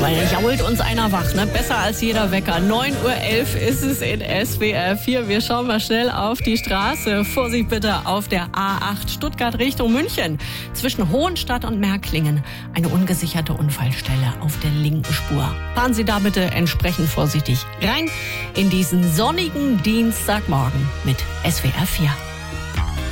Weil da jault uns einer wach, ne? Besser als jeder Wecker. 9:11 Uhr ist es in SWR 4. Wir schauen mal schnell auf die Straße. Vorsicht bitte auf der A8 Stuttgart Richtung München. Zwischen Hohenstadt und Märklingen eine ungesicherte Unfallstelle auf der linken Spur. Fahren Sie da bitte entsprechend vorsichtig rein in diesen sonnigen Dienstagmorgen mit SWR 4.